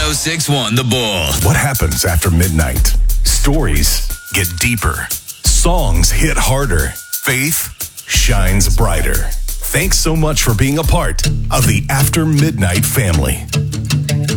1061 The Bull. What happens after midnight? Stories get deeper. Songs hit harder. Faith shines brighter. Thanks so much for being a part of the After Midnight family.